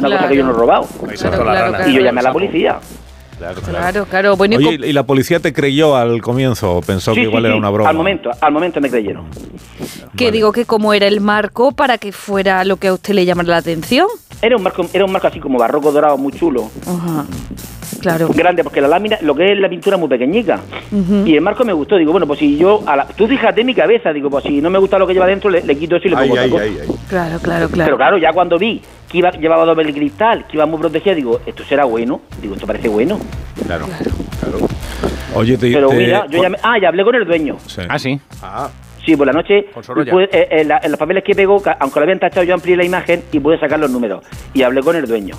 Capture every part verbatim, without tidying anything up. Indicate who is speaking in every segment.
Speaker 1: una
Speaker 2: claro.
Speaker 1: cosa que yo no he robado.
Speaker 2: Claro, claro, claro,
Speaker 1: y yo llamé a la
Speaker 2: claro.
Speaker 1: policía.
Speaker 2: Claro, claro. claro. Bueno,
Speaker 3: Oye, ¿y la policía te creyó al comienzo o pensó
Speaker 1: Sí,
Speaker 3: que igual
Speaker 1: sí,
Speaker 3: era
Speaker 1: sí.
Speaker 3: una broma?
Speaker 1: Al momento, al momento me creyeron.
Speaker 2: que
Speaker 3: vale.
Speaker 2: digo que cómo era el marco para que fuera lo que a usted le llamara la atención.
Speaker 1: Era un marco, era un marco así como barroco dorado, muy chulo.
Speaker 2: Ajá. Claro.
Speaker 1: Grande, porque la lámina, lo que es la pintura es muy pequeñica.
Speaker 2: Uh-huh.
Speaker 1: Y el marco me gustó. Digo, bueno, pues si yo... A la, tú fíjate en mi cabeza. Digo, pues si no me gusta lo que lleva dentro, le, le quito eso y le pongo
Speaker 4: Ay,
Speaker 1: otra
Speaker 4: ay,
Speaker 1: cosa.
Speaker 4: ay, ay.
Speaker 2: Claro, claro, claro.
Speaker 1: Pero claro, ya cuando vi que iba, llevaba doble cristal, que iba muy protegida, digo, esto será bueno. Digo, esto parece bueno.
Speaker 4: Claro, claro.
Speaker 3: Oye, te,
Speaker 1: Pero
Speaker 3: te-
Speaker 1: mira, yo llamé... Ah, ya hablé con el dueño.
Speaker 3: Sí.
Speaker 5: Ah, sí.
Speaker 4: Ah,
Speaker 1: Sí, por la noche,
Speaker 5: Con Sorolla.
Speaker 1: pude- eh, eh, la- en los papeles que pegó, ca- aunque lo habían tachado, yo amplié la imagen y pude sacar los números. Y hablé con el dueño.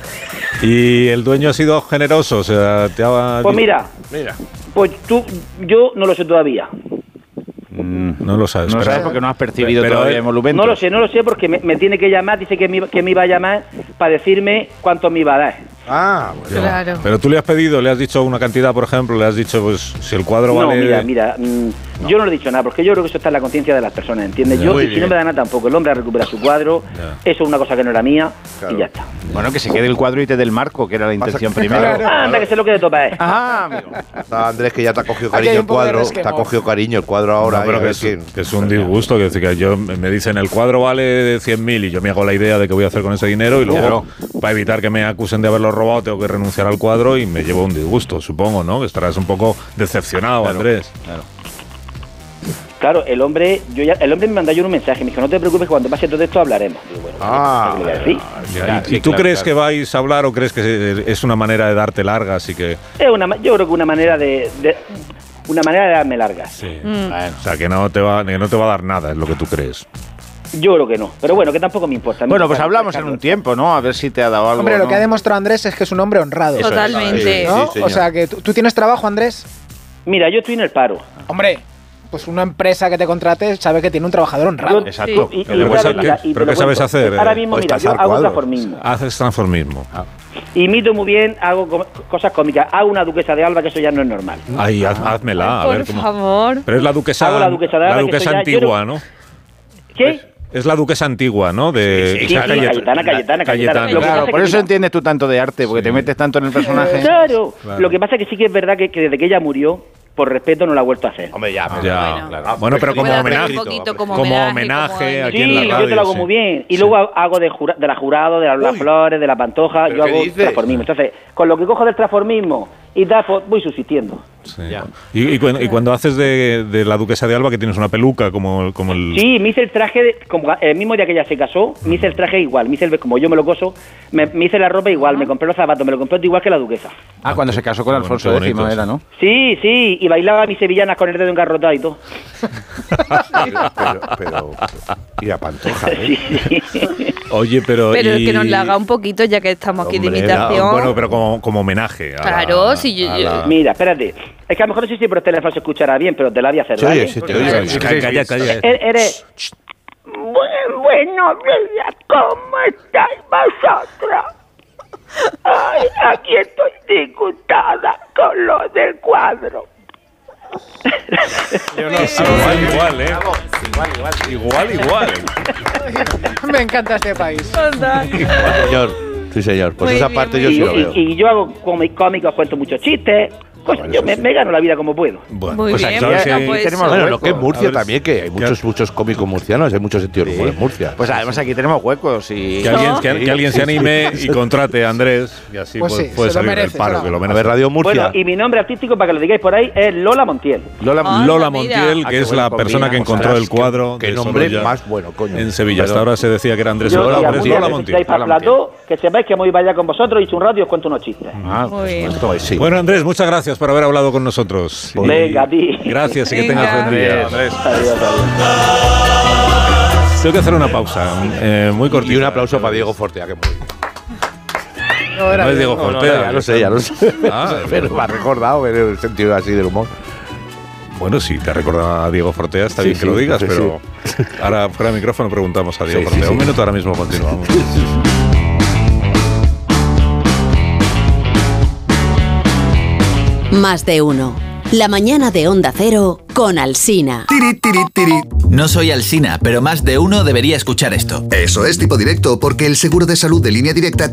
Speaker 3: ¿Y el dueño ha sido generoso? O sea, te ha...
Speaker 1: Pues mira,
Speaker 4: mira.
Speaker 1: pues tú, yo no lo sé todavía.
Speaker 3: Mm, no lo sabes.
Speaker 5: No
Speaker 3: pero-
Speaker 5: sabes porque no has percibido
Speaker 3: pero-
Speaker 5: todavía emolumentos.
Speaker 1: No lo sé, no lo sé porque me, me tiene que llamar, dice que me, iba- que me iba a llamar para decirme cuánto me iba a dar.
Speaker 4: Ah, bueno.
Speaker 2: Claro.
Speaker 3: Pero tú le has pedido, le has dicho una cantidad, por ejemplo, le has dicho, pues, si el cuadro
Speaker 1: No,
Speaker 3: vale...
Speaker 1: mira, mira, mm, yo no le he dicho nada, porque yo creo que eso está en la conciencia de las personas, ¿entiendes?
Speaker 3: Ya.
Speaker 1: Yo,
Speaker 4: Muy
Speaker 1: y si
Speaker 4: bien.
Speaker 1: no me da nada tampoco, el hombre ha recuperado su cuadro,
Speaker 3: Ya.
Speaker 1: eso es una cosa que no era mía,
Speaker 4: Claro.
Speaker 1: y ya está.
Speaker 5: Bueno, que se quede el cuadro y te dé el marco, que era la intención primero.
Speaker 4: Claro.
Speaker 1: Anda, que se lo quede topa, ¿eh?
Speaker 5: Ajá, amigo.
Speaker 4: Está Andrés, que ya te ha cogido
Speaker 6: Aquí hay
Speaker 4: cariño
Speaker 6: un
Speaker 4: el
Speaker 6: poco de
Speaker 4: cuadro. Te
Speaker 6: resquemor.
Speaker 4: ha cogido cariño el cuadro ahora.
Speaker 3: No, pero
Speaker 4: y a
Speaker 3: que
Speaker 4: ver
Speaker 3: es,
Speaker 4: quién-
Speaker 3: que es un disgusto, que, decir, que yo me dicen el cuadro vale cien mil y yo me hago la idea de qué voy a hacer con ese dinero y luego,
Speaker 5: Claro.
Speaker 3: para evitar que me acusen de haberlo robado, tengo que renunciar al cuadro y me llevo un disgusto, supongo, ¿no? Que estarás un poco decepcionado,
Speaker 5: Claro.
Speaker 3: Andrés.
Speaker 5: Claro.
Speaker 1: Claro, el hombre, yo ya, el hombre me mandó yo un mensaje, me dijo, no te preocupes, cuando pase todo esto hablaremos. Digo, bueno,
Speaker 4: Ah,
Speaker 1: ¿qué le voy a decir?
Speaker 5: Claro,
Speaker 3: ¿Y
Speaker 5: sí,
Speaker 3: tú
Speaker 5: claro,
Speaker 3: crees
Speaker 5: claro.
Speaker 3: que vais a hablar o crees que es una manera de darte largas y que...
Speaker 1: Es una, ma- yo creo que una manera de, de- una manera de darme largas.
Speaker 3: Sí.
Speaker 2: Mm.
Speaker 3: O sea, que no, te va, que no te va a dar nada, es lo que tú crees.
Speaker 1: Yo creo que no, pero bueno, que tampoco me importa. Me
Speaker 5: Bueno, pues
Speaker 1: importa
Speaker 5: hablamos en
Speaker 1: dejarlo.
Speaker 5: un tiempo, ¿no? A ver si te ha dado algo.
Speaker 6: Hombre, lo
Speaker 5: ¿no?
Speaker 6: que ha demostrado Andrés es que es un hombre honrado.
Speaker 4: Eso es.
Speaker 2: Totalmente.
Speaker 6: ¿no?
Speaker 4: Sí, señor.
Speaker 6: O sea, que tú, ¿tú tienes trabajo, Andrés?
Speaker 1: Mira, yo estoy en el paro.
Speaker 6: Hombre, pues una empresa que te contrate sabe que tiene un trabajador honrado.
Speaker 1: Yo-
Speaker 5: Exacto.
Speaker 1: y- y-
Speaker 3: Pero
Speaker 1: y
Speaker 3: ¿qué-
Speaker 1: claro, mira,
Speaker 3: qué-
Speaker 1: y te
Speaker 3: pero
Speaker 1: lo
Speaker 3: qué sabes
Speaker 1: cuento.
Speaker 3: hacer,
Speaker 1: Ahora
Speaker 3: eh?
Speaker 1: mismo,
Speaker 4: Pues
Speaker 1: mira, yo
Speaker 4: pasar
Speaker 1: hago
Speaker 4: cuadros.
Speaker 1: transformismo.
Speaker 3: Haces transformismo.
Speaker 1: Imito muy bien, hago co- cosas cómicas. Hago una duquesa de Alba, que eso ya no es normal.
Speaker 3: Ay, haz- házmela, a
Speaker 2: Por
Speaker 3: ver cómo...
Speaker 2: favor.
Speaker 3: Pero es la duquesa,
Speaker 1: Hago la duquesa de
Speaker 3: la
Speaker 1: Alba, que
Speaker 3: duquesa
Speaker 1: soy ya-
Speaker 3: antigua,
Speaker 1: yo
Speaker 3: ¿no?
Speaker 1: ¿Qué?
Speaker 3: Es la duquesa antigua, ¿no? De
Speaker 1: Sí, sí, sí,
Speaker 3: Cayetana.
Speaker 1: Cayetana, Cayetana, Cayetana. Lo que pasa
Speaker 5: Claro,
Speaker 1: es
Speaker 5: por
Speaker 1: que
Speaker 5: eso
Speaker 1: mira-
Speaker 5: entiendes tú tanto de arte, porque
Speaker 3: Sí.
Speaker 5: te metes tanto en el personaje.
Speaker 1: Claro.
Speaker 3: Claro.
Speaker 1: Lo que pasa es que sí que es verdad que, que desde que ella murió, por respeto, no la ha vuelto a hacer.
Speaker 4: Hombre, ya, pero-
Speaker 3: Ya,
Speaker 2: Bueno.
Speaker 3: claro. Bueno, pero como
Speaker 2: Puede hacer
Speaker 3: homenaje.
Speaker 2: un poquito como
Speaker 3: como
Speaker 2: homenaje,
Speaker 3: homenaje
Speaker 2: como
Speaker 3: aquí
Speaker 1: Sí,
Speaker 3: en la radio.
Speaker 1: yo te lo hago
Speaker 3: sí.
Speaker 1: muy bien. Y
Speaker 3: Sí.
Speaker 1: luego hago de, jura- de la jurado, de las, las
Speaker 4: Uy.
Speaker 1: flores, de la pantoja.
Speaker 4: ¿Pero
Speaker 1: Yo
Speaker 4: qué
Speaker 1: hago
Speaker 4: dices?
Speaker 1: transformismo. Entonces, con lo que cojo del transformismo y tal, pues voy subsistiendo.
Speaker 3: Sí. Y, y cuando, y cuando haces de, de la duquesa de Alba, que tienes una peluca como, como el...
Speaker 1: Sí, me hice el traje, de- como el mismo día que ella se casó, me hice el traje igual. Me hice el, como yo me lo coso, me, me hice la ropa igual, me compré los zapatos, me lo compré todo igual que la duquesa.
Speaker 5: Ah, cuando se casó con
Speaker 3: Qué
Speaker 5: Alfonso
Speaker 3: bonito,
Speaker 5: X
Speaker 3: sí.
Speaker 5: era, ¿no?
Speaker 1: Sí, sí, y bailaba mis sevillanas con el dedo engarrotado y todo.
Speaker 4: pero, pero, y la pantoja, ¿eh?
Speaker 1: Sí, sí.
Speaker 3: Oye, pero...
Speaker 2: Pero
Speaker 3: y-
Speaker 2: que nos la haga un poquito, ya que estamos aquí de
Speaker 3: Hombre,
Speaker 2: imitación.
Speaker 3: da- Bueno, pero como, como homenaje. a la-
Speaker 2: Claro, si yo-
Speaker 3: a
Speaker 2: yo-
Speaker 3: la-
Speaker 1: Mira, espérate. Es que a lo mejor no sé si por el teléfono se escuchará bien, pero te la voy a hacer,
Speaker 4: Se
Speaker 1: ¿vale?
Speaker 4: oye, se te
Speaker 3: Oye,
Speaker 4: oye.
Speaker 3: calla, calla, calla.
Speaker 1: Er- Eres... Bu- Buenos días, ¿cómo estáis vosotros? Ay, aquí estoy disgustada con lo del cuadro.
Speaker 5: Yo no
Speaker 3: Igual, igual, ¿eh? Igual, igual.
Speaker 6: Me encanta este país.
Speaker 4: Señor, sí, señor. Pues
Speaker 2: Muy
Speaker 4: esa
Speaker 2: bien,
Speaker 4: parte
Speaker 2: muy
Speaker 4: yo
Speaker 1: Y,
Speaker 4: sí lo
Speaker 1: y-
Speaker 4: veo.
Speaker 1: y yo hago cómic- cómicos, cuento muchos chistes. Cosas, yo me, me gano la vida como puedo.
Speaker 3: Bueno,
Speaker 2: Muy
Speaker 3: pues
Speaker 2: bien,
Speaker 3: aquí, ¿sabes?
Speaker 2: bueno,
Speaker 3: Sí,
Speaker 2: pues
Speaker 5: tenemos-
Speaker 4: Bueno, lo
Speaker 5: hueco.
Speaker 4: que es Murcia
Speaker 3: A ver,
Speaker 4: también, que hay muchos, muchos cómicos murcianos, hay mucho sentido del humor en Murcia.
Speaker 5: Pues además aquí tenemos huecos y...
Speaker 3: Que alguien,
Speaker 2: No.
Speaker 3: que, que alguien se anime y contrate a Andrés y así
Speaker 6: Pues
Speaker 3: puede,
Speaker 6: sí,
Speaker 3: puede
Speaker 6: se lo
Speaker 3: salir
Speaker 6: merece,
Speaker 3: del paro,
Speaker 6: se lo-
Speaker 3: que lo
Speaker 4: A
Speaker 3: merece.
Speaker 4: ver, Radio Murcia.
Speaker 1: Bueno, y mi nombre artístico, para que lo digáis por ahí, es Lola Montiel.
Speaker 5: Lola,
Speaker 2: Ah,
Speaker 3: Lola
Speaker 2: mira.
Speaker 3: Montiel,
Speaker 5: Ah,
Speaker 3: que
Speaker 5: qué
Speaker 3: es
Speaker 5: bueno,
Speaker 3: la
Speaker 5: combina,
Speaker 3: persona que
Speaker 5: ostras,
Speaker 3: encontró el
Speaker 4: qué-
Speaker 3: cuadro
Speaker 4: qué
Speaker 3: de
Speaker 4: nombre
Speaker 3: Sorolla
Speaker 4: más bueno, coño.
Speaker 3: en Sevilla. Hasta
Speaker 4: Perdón.
Speaker 3: ahora se decía que era Andrés
Speaker 1: Yo,
Speaker 3: Sorolla,
Speaker 1: y
Speaker 3: pero
Speaker 1: algún
Speaker 3: es
Speaker 1: día
Speaker 3: Lola
Speaker 1: que
Speaker 3: Montiel.
Speaker 1: necesitáis para plató, que sepáis que me voy para allá con vosotros y un rato y os cuento unos chistes.
Speaker 5: Ah,
Speaker 2: Muy bien.
Speaker 4: Esto es, sí.
Speaker 3: Bueno, Andrés, muchas gracias por haber hablado con nosotros. Y-
Speaker 1: Venga, a ti.
Speaker 3: Gracias y que
Speaker 2: Venga.
Speaker 3: tengas buen día.
Speaker 5: Andrés.
Speaker 1: Adiós, adiós.
Speaker 3: Tengo que hacer una pausa, eh, muy cortita.
Speaker 4: Y un aplauso para Diego Fortea, que muy.
Speaker 6: No, era
Speaker 3: No es
Speaker 6: bien.
Speaker 3: Diego
Speaker 4: No, no,
Speaker 3: Fortea.
Speaker 4: ya lo sé, ya lo sé.
Speaker 3: Ah,
Speaker 4: Pero me ha recordado en el sentido así del humor.
Speaker 3: Bueno, sí, te recuerda a Diego Fortea, está
Speaker 4: Sí,
Speaker 3: bien que
Speaker 4: sí,
Speaker 3: lo digas,
Speaker 4: sí,
Speaker 3: pero ahora fuera de micrófono preguntamos a Diego
Speaker 4: Sí, sí,
Speaker 3: Fortea.
Speaker 4: sí.
Speaker 3: Un minuto, ahora mismo continuamos.
Speaker 7: Más de uno. La mañana de Onda Cero con Alsina.
Speaker 8: Tiri, tiri, tiri.
Speaker 9: No soy Alsina, pero más de uno debería escuchar esto.
Speaker 8: Eso es tipo directo, porque el seguro de salud de Línea Directa